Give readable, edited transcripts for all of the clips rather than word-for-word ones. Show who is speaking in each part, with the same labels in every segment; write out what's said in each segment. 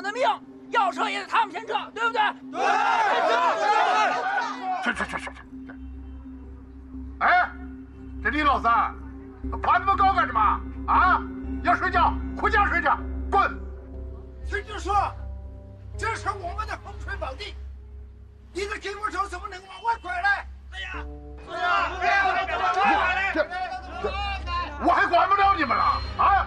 Speaker 1: 们的命，要撤也得他们先撤，对不对？对。
Speaker 2: 去！哎，这李老三，爬那么高干什么？啊？要睡觉，回家睡觉，滚！
Speaker 3: 谁就说，这是我们的风水宝地，你的给我手怎么能往外拐来？对呀，
Speaker 2: 我还管不了你们了啊！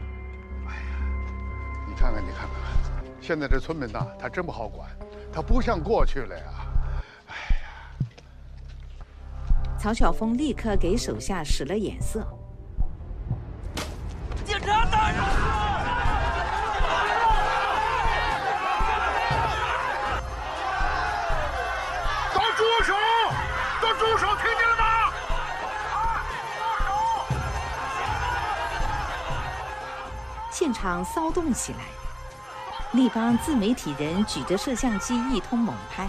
Speaker 4: 你看看，现在这村民呐，他真不好管，他不像过去了呀。
Speaker 5: 曹晓峰立刻给手下使了眼色。
Speaker 1: 警察大人！
Speaker 2: 都住手！都住手！听见了吗？啊！住手！
Speaker 5: 现场骚动起来，一帮自媒体人举着摄像机一通猛拍。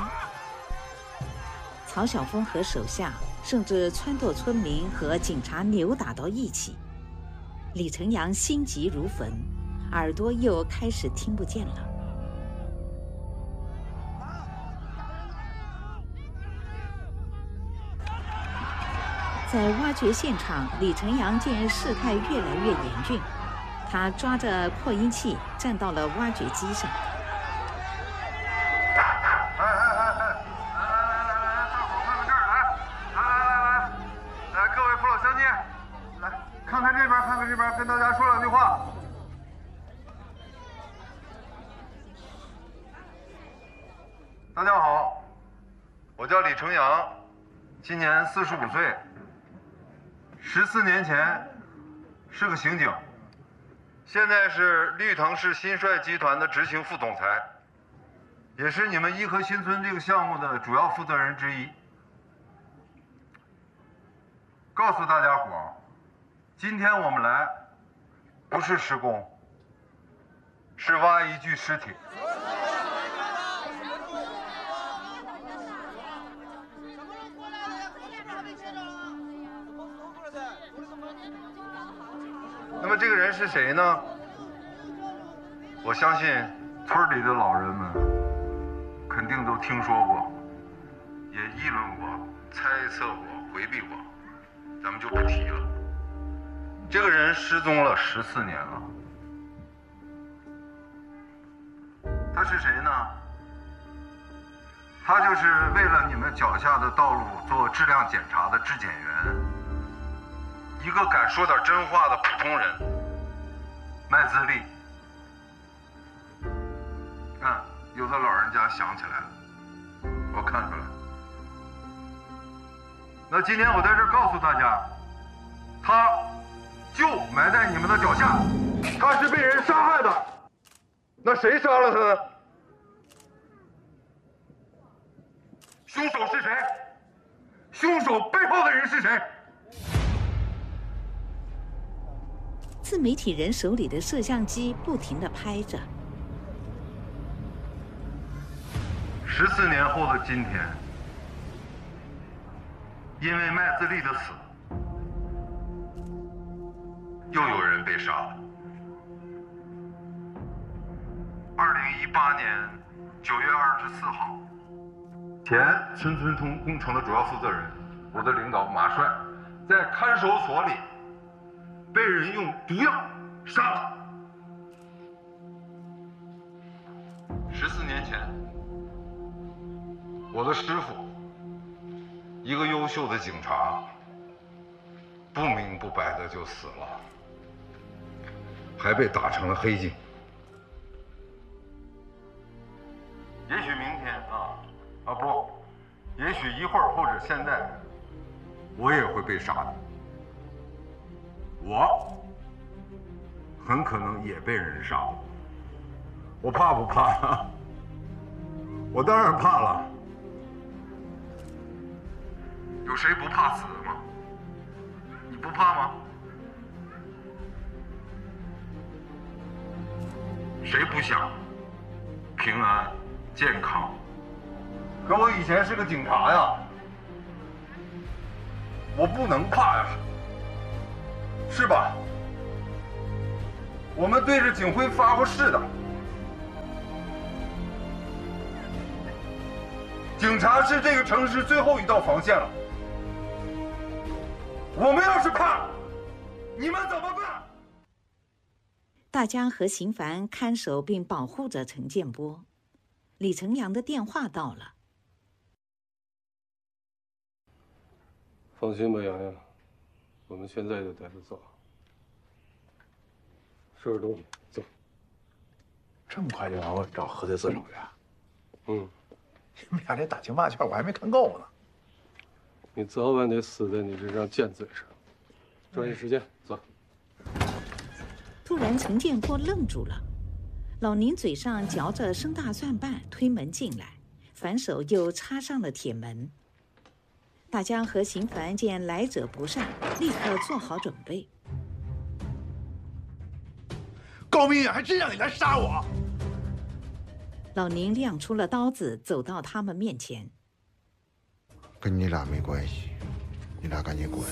Speaker 5: 曹晓峰和手下甚至撺掇村民和警察扭打到一起。李成阳心急如焚，耳朵又开始听不见了。在挖掘现场，李成阳见事态越来越严峻，他抓着扩音器站到了挖掘机上。
Speaker 6: 跟大家说两句话。大家好，我叫李成阳，今年45岁，14年前是个刑警，现在是绿藤市新帅集团的执行副总裁，也是你们颐和新村这个项目的主要负责人之一。告诉大家伙儿，今天我们来不是施工，是挖一具尸体。那么这个人是谁呢？我相信村里的老人们肯定都听说过，也议论过、猜测过、回避过，咱们就不提了。这个人失踪了14年了，他是谁呢？他就是为了你们脚下的道路做质量检查的质检员，一个敢说点真话的普通人，麦自立。有的老人家想起来了，我看出来。那今天我在这儿告诉大家，他就埋在你们的脚下，他是被人杀害的。那谁杀了他呢？凶手是谁？凶手背后的人是谁？
Speaker 5: 自媒体人手里的摄像机不停地拍着。
Speaker 6: 14年后的今天，因为麦自立的死，又有人被杀了。2018年9月24号，前村村通工程的主要负责人，我的领导马帅，在看守所里被人用毒药杀了。14年前，我的师傅，一个优秀的警察，不明不白的就死了，还被打成了黑警。也许明天不，也许一会儿或者现在，我也会被杀的。我很可能也被人杀了。我怕不怕？我当然怕了。有谁不怕死吗？你不怕吗？谁不想平安健康？可我以前是个警察呀，我不能怕呀，是吧？我们对着警徽发过誓的， 警察是这个城市最后一道防线了。我们要是怕，你们怎么办？
Speaker 5: 大江和邢凡看守并保护着陈建波。李成阳的电话到了。
Speaker 7: 放心吧，洋洋，我们现在就带他走。收拾东西，走。
Speaker 8: 这么快就要找何罪自首去？
Speaker 7: 嗯，
Speaker 8: 你们俩这打情骂俏，我还没看够呢。
Speaker 7: 你早晚得死在你这张贱嘴上。抓紧时间，走。
Speaker 5: 突然，陈建波愣住了。老宁嘴上嚼着生大蒜瓣，推门进来，反手又插上了铁门。大江和邢凡见来者不善，立刻做好准备。
Speaker 8: 高明远还真让你来杀我！
Speaker 5: 老宁亮出了刀子，走到他们面前。
Speaker 9: 跟你俩没关系，你俩赶紧滚！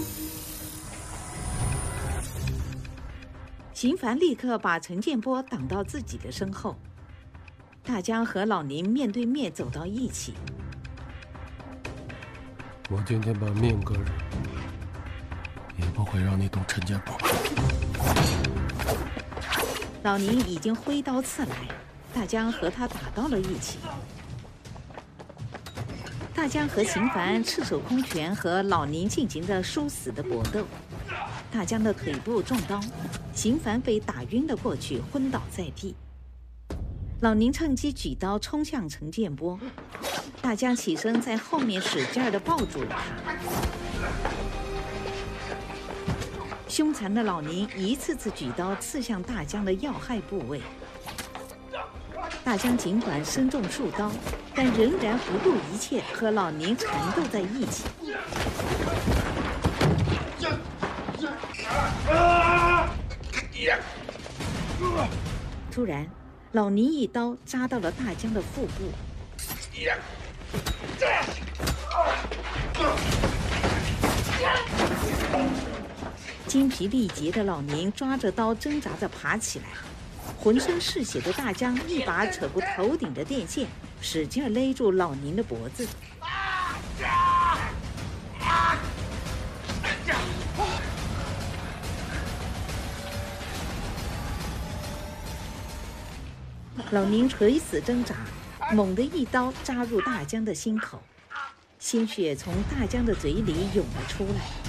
Speaker 5: 邢凡立刻把陈建波挡到自己的身后。大江和老宁面对面走到一起。
Speaker 7: 我今天把命搁这，也不会让你动陈建波。
Speaker 5: 老宁已经挥刀刺来，大江和他打到了一起。大江和邢凡赤手空拳和老宁进行着殊死的搏斗。大江的腿部中刀，邢凡被打晕了过去，昏倒在地。老宁趁机举刀冲向陈建波，大江起身在后面使劲地抱住了他。凶残的老宁一次次举刀刺向大江的要害部位。大江尽管身中数刀，但仍然不顾一切和老宁缠斗在一起。突然，老宁一刀扎到了大江的腹部。精疲力竭的老宁抓着刀挣扎着爬起来，浑身是血的大江一把扯过头顶的电线，使劲勒住老宁的脖子。老宁垂死挣扎，猛地一刀扎入大江的心口，鲜血从大江的嘴里涌了出来。